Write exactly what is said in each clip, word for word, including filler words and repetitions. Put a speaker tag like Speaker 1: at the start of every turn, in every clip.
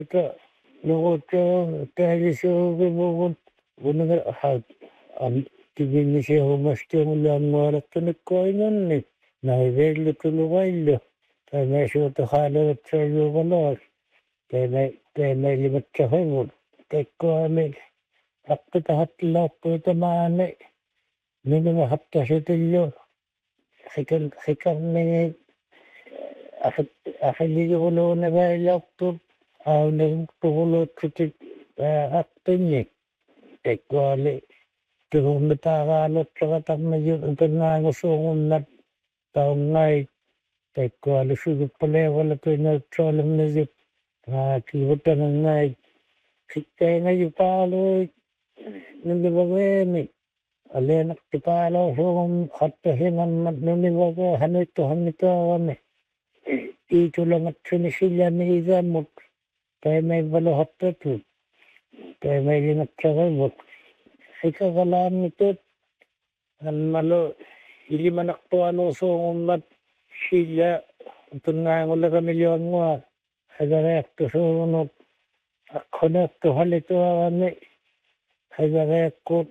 Speaker 1: ka luguta taalisoogimugut unaga ahad am tiginnisiahumastiangullaannualattunikkoinganni naiveillutulugaillu taimasuutahaalagatsaayuugalaa taimai taimailimatahigut taikkuami aqqitahattilaappuutamaani minima hattasitillu hikan hikarnigi ахиллигулуунаваилаартут аунагум тугулуутсутик аақпинник таккуали тугумматаагаалуттаратармаю уканнаангусуугуннат таунгай таккуали сугуппалеевала туинаутсоолернасип аа кивутанангай хиттаингаюпаалуи нуливагэми алeenaqtipaalorsuugum qattahimammat nulivaga hanuittuhannitaaami iitulangatsuni sillani igaamut taimaivaluhartatut taimailingatsarivut hikagalaammitut anmalu ilimanaqtualuusuugummat silla tungaangulaga milioongua hagareaqtusuugunut аққунаартухалитуарами хagareaqqut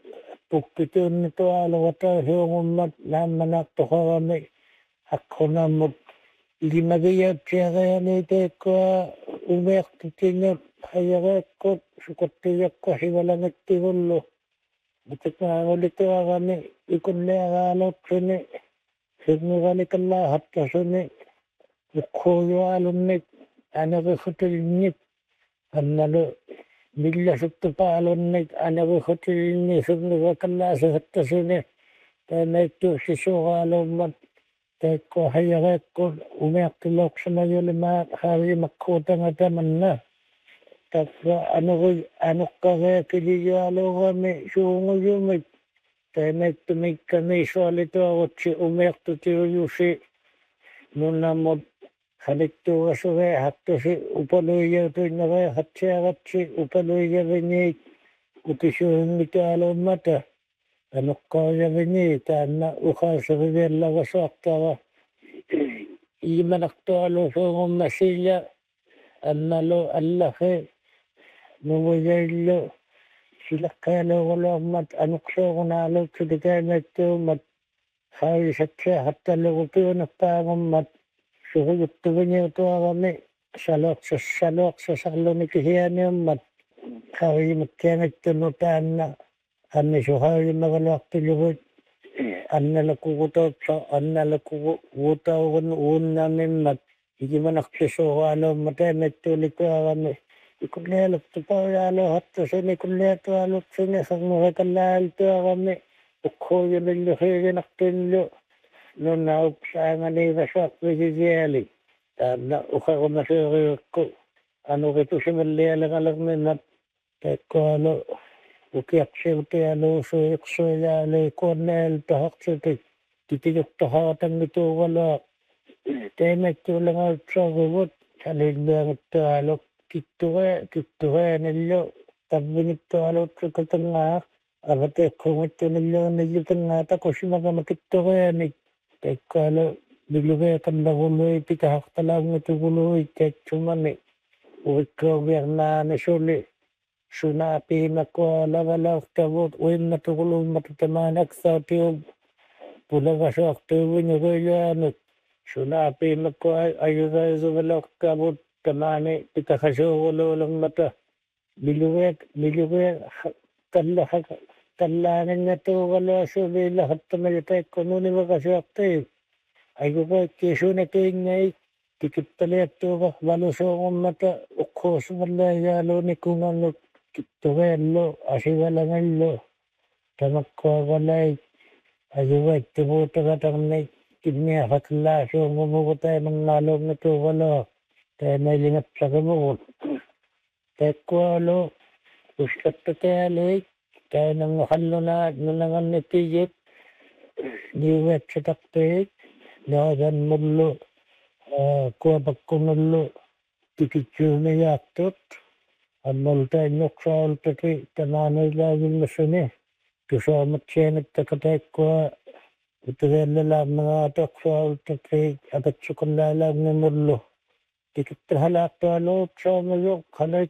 Speaker 1: пуккитууннитуаалугатаасуугуммат наамманаартухарами аққунааммут илимагиаатсиагаани тааккуа умеартутингат хаяреаккут сукаттиякка хивалангаттигуллу мутакаагулитуарами икуннеагаалуутсуни сигнугаликаллаа хаттасуни уккууюаалунник анерихутилинник анналу милласуттупаалунник анерихутилинни сигнугакаллаасагаттасуни таамаиттуусисуугаалууммат таакку хаяреаккут умеартилооксамаюлимаат хааримаккуутангатаманна такка анери ануккареакилиюалуурами суунгуйумик таамаиттумиккамиисуалитуарутси умеартутиуюси нуннаммут халиттуугасуге хаттуси упалуйяутуиннере хатсиаратси упалуйявини утисуингитаалууммата ануккаавявини таанна ухаасеривиаллагасуартара ииманартуалуусуугумма силля анналу аллахи нугуяиллу силаккаалуугулуармат ануксуугунаалуут суликааматтуумат хаависатсиа хатталлугупиунерпаагуммат сугуйуттугиниутуарами салоорсассалоорсасарлуни кихианиуммат хаавимаккиангаттуну таанна аннисухаавимагалуартилугут анналакугутоотса анналакугутаугун ууннаамиммат игиманартисуугаалуумма тааматтууликуарами икуллиалуттупауяалу хаттусуни куллиатуалутсуни сарнуракаллаалтуарами уккуuyumиллухиигинартинлу нуннаупсаанганиивасуарпигигиали таанна ухарумасууриукку ануритусималлиалагалерниннат тааккуалу укиарсиутиалуусуиқсуяали куаннаал тахартутик титигуттахаатангитуугалаа таиматтуулагаутсааргувут салиллиагуттуалу киттуре киттуреаналлу таввиниттуалуутсукатангаа аватеққугуттуниллуунниллутангаа такусимагама киттуреаник тааккуалу билугеэқаннагулуи питахарталаангутугулуи таатсумани уиккуувиарнаанасули сунапиимаккуалагалаартавут уимматугулууммату тамаанаксаатиум пулагасуартуувинеруйуанут сунапиимаккуа аюгаисувалаартавут тамаани питахасуугулуулермата билугеэк билугеэ каллахак каллаанангатуугалуасувииллахаттамалутаиккунунивакасуартии айгугаиккисунакиингай тикитталиаттууга валусуугуммата уккуусумаллааяалууниккунгарнут киттуреаллу асивалагаллу тамаккуагалай аюгaiттугуутагатарнай кинниахаклаасуунгумугутаимангаалуунгатуугалоо таамайлингатсагамугут тааккуалу ускаттатаалик таанангухаллунаат нунагannатиит ниугатсатартуик нааганмуллу куапаккуналлу тикитсуумигаартут аммалтаинноксаалтаки тамаанаилаагиммассуни тусааматсианаттакатааккуа утугааллалаарнагаатоксаалтаки апатсукаллаалаагнамуллу tikitterhalaaqtualuut soomayuq qanait